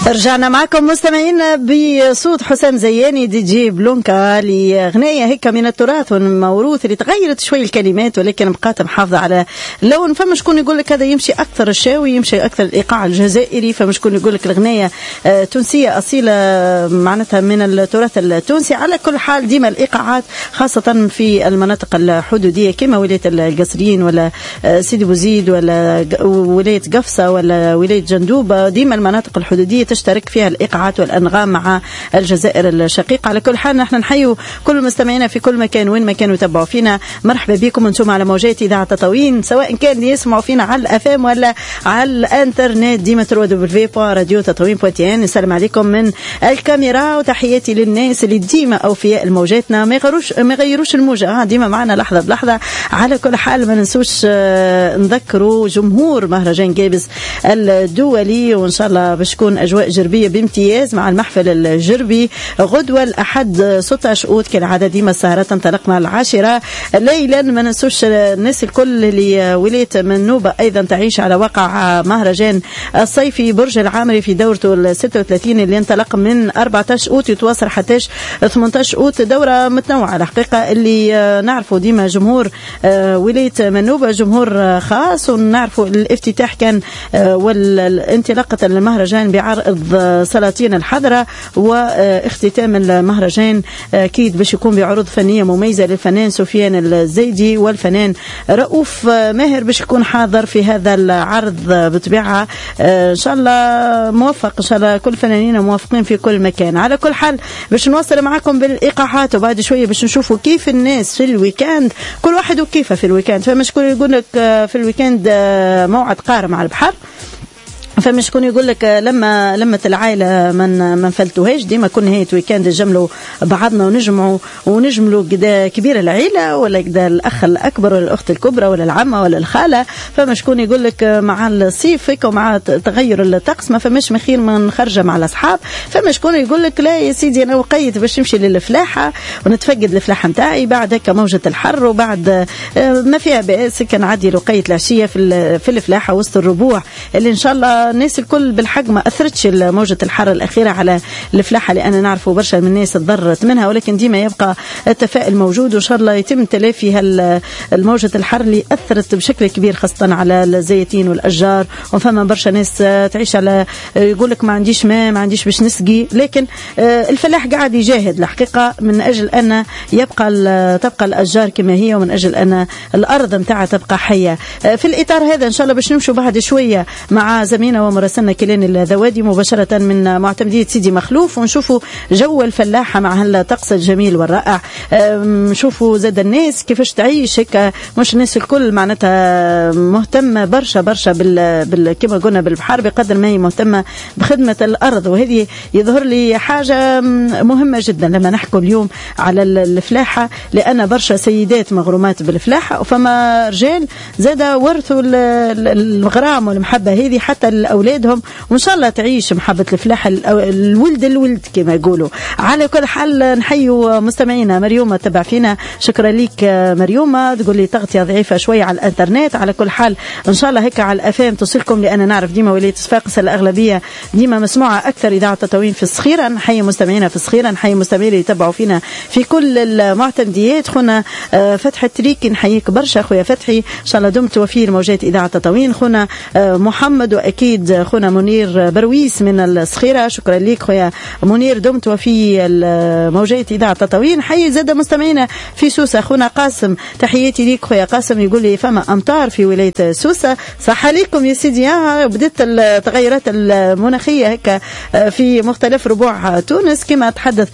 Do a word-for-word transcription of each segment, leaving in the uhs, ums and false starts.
رجعنا معكم مستمعين بصوت حسام زياني دي جي بلونكا لأغنية هيك من التراث والموروث اللي تغيرت شوي الكلمات ولكن بقات محافظة على اللون. فما شكون يقول لك هذا يمشي أكثر الشاوي، يمشي أكثر الإيقاع الجزائري، فما شكون يقول لك الأغنية تونسية أصيلة معناتها من التراث التونسي. على كل حال ديما الإيقاعات خاصة في المناطق الحدودية كما ولاية القصرين ولا سيدي بوزيد ولا ولاية قفصة ولا ولاية جندوبة، ديما المناطق الحدودية تشترك فيها الإيقاعات والأنغام مع الجزائر الشقيقة. على كل حال نحن نحيو كل مستمعينا في كل مكان وين ما كانوا يتابعوا فينا. مرحبا بكم انتم على موجات إذاعة تطاوين، سواء كان يسمعوا فينا على الأفام ولا على الانترنت ديما دبليو دبليو دبليو دوت راديو تطاوين دوت ان. نسلم عليكم من الكاميرا وتحياتي للناس اللي ديما أوفياء الموجاتنا، ما يغيروش ما يغيروش الموجة ديما معنا لحظة بلحظة. على كل حال ما ننسوش نذكروا جمهور مهرجان جابس الدولي، وإن شاء الله باش تكون أجواء جربية بامتياز مع المحفل الجربي غدوة الأحد ستة عشر أوت كالعادة. ديما السهرة تنطلق مع العاشرة ليلا. ما ننسوش الناس الكل اللي ولاية منوبة أيضا تعيش على واقع مهرجان الصيفي برج العامري في دورته الستة وثلاثين اللي انطلق من أربعة عشر أوت يتواصل حتى ثمانية عشر أوت. دورة متنوعة الحقيقة اللي نعرفوا ديما جمهور ولاية منوبة جمهور خاص، ونعرفوا الافتتاح كان والانطلاقة المهرجان بعرض سلاطين الحضرة، واختتام المهرجان أكيد باش يكون بعروض فنية مميزة للفنان سفيان الزيدي والفنان رؤوف ماهر باش يكون حاضر في هذا العرض بطبيعة. إن شاء الله موفق، إن شاء الله كل فنانين موافقين في كل مكان. على كل حال باش نواصل معكم بالإيقاعات وبعد شوية باش نشوفوا كيف الناس في الويكاند كل واحد وكيفه في الويكاند. فما شكون يقول لك في الويكاند موعد قارم على البحر، فما شكون يقول لك لما لما العائله من ما نفلتوهاش ديما كل نهايه ويكاند نجملوا بعضنا ونجمعوا ونجملوا قدا كبير العيله ولا قدا الاخ الاكبر ولا الاخت الكبرى ولا العمه ولا الخاله. فما شكون يقول لك مع الصيف هيك ومع تغير الطقس ما فماش مخير من خرجه مع الاصحاب. فما شكون يقول لك لا يا سيدي انا وقيت باش نمشي للفلاحه ونتفقد الفلاحه نتاعي بعد هكا موجه الحر وبعد ما فيها بأس كنعدي لقيت العشيه في في الفلاحه وسط الربوع اللي ان شاء الله الناس الكل بالحق ما أثرتش موجة الحر الأخيرة على الفلاحة لأن نعرفوا برشا من الناس تضررت منها، ولكن ديما يبقى التفاؤل موجود وإن شاء الله يتم تلافي الموجة الحر اللي أثرت بشكل كبير خاصة على الزيتين والأشجار. وفما برشا ناس تعيش على يقول لك ما عنديش ماء ما عنديش باش نسقي، لكن الفلاح قاعد يجاهد الحقيقة من أجل أن يبقى تبقى الأشجار كما هي ومن أجل أن الأرض متاعها تبقى حية. في الإطار هذا إن شاء الله باش نمشوا بعد شوية مع زميلنا ومراسلنا كيلان الذوادي مباشرة من معتمدية سيدي مخلوف ونشوفوا جو الفلاحة مع الطقس الجميل والرائع. نشوفوا زاد الناس كيفاش تعيش هيك، مش الناس الكل معناتها مهتمة برشا برشا بال, بال... كما قلنا بالبحر بقدر ما هي مهتمة بخدمة الأرض، وهذه يظهر لي حاجة مهمة جدا لما نحكوا اليوم على الفلاحة، لأن برشا سيدات مغرومات بالفلاحة وفما رجال زاد ورثوا الغرام والمحبة هذه حتى أولادهم، وإن شاء الله تعيش محبة الفلاحة الولد الولد كما يقولوا. على كل حال نحيو مستمعينا. مريومة تبع فينا، شكرا لك مريومة، تقول لي تغطية ضعيفة شوية على الانترنت. على كل حال إن شاء الله هيك على الأفام تصلكم، لأن نعرف ديما ولاية صفاقس الأغلبية ديما مسموعة أكثر إذاعة تطاوين في الصخيرة. نحيي مستمعينا في الصخيرة، نحيي مستمعين اللي يتبعوا فينا في كل المعتمديات. خونا فتحي التريكي نحييك برشا خويا فتحي، إن شاء الله دمت وفي الموجات إذاعة تطاوين. خونا محمد وأكيد خونا منير برويس من الصخيرة، شكرا لك خويا منير، دمت وفي موجات إذاعة تطاوين. حي زاد مستمعينا في سوسة خونا قاسم، تحياتي ليك خويا قاسم، يقول لي فما أمطار في ولاية سوسة. صح عليكم يا سيدي، بدأت التغيرات المناخية هكا في مختلف ربوع تونس كما تحدث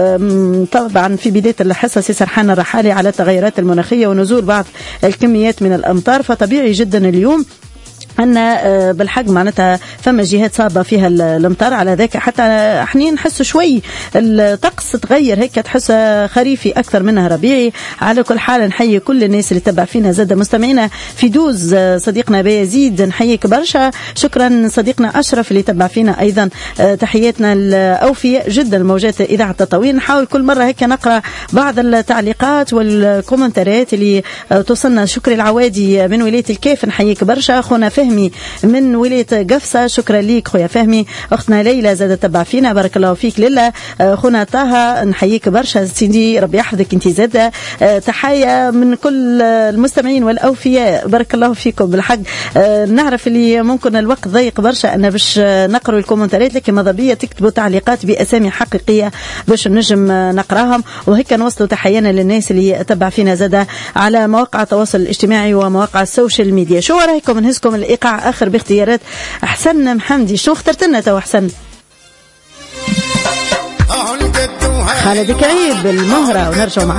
طبعا في بداية الحصة سي سرحان الرحالي على التغيرات المناخية ونزول بعض الكميات من الأمطار، فطبيعي جدا اليوم أن بالحق معناتها فما جهات صابة فيها الامطار، على ذاك حتى حنين نحس شوي الطقس تغير هيك تحس خريفي أكثر منها ربيعي. على كل حال نحيي كل الناس اللي تبع فينا، زاد مستمعينا في دوز صديقنا بيزيد نحييك برشا، شكرا صديقنا أشرف اللي تبع فينا أيضا، تحياتنا الأوفياء جدا الموجات إذاعة تطاوين. نحاول كل مرة هيك نقرأ بعض التعليقات والكومنتارات اللي توصلنا. شكري العوادي من ولاية الكيف نحييك برشا، أخونا فهمي من ولاية قفصة، شكرا ليك خويا فهمي. أختنا ليلى زاد تتبع فينا، بارك الله فيك. لله خونا طه نحييك برشا سيدي، ربي يحفظك انت زاد. تحية من كل المستمعين والأوفياء، بارك الله فيكم بالحق. نعرف اللي ممكن الوقت ضيق برشا أنا باش نقرأ الكومنتارات، لكن ماذا بيا تكتبوا تعليقات بأسامي حقيقية باش نجم نقراهم، وهيك نوصلوا تحيانا للناس اللي تبع فينا زاد على مواقع التواصل الاجتماعي ومواقع السوشيال ميديا. شو رايكم نهزكم الإيقاع آخر باختيارات حسن محمدي؟ شو اخترت لنا تو حسن؟ خالد كريب المهرة، ونرجع مع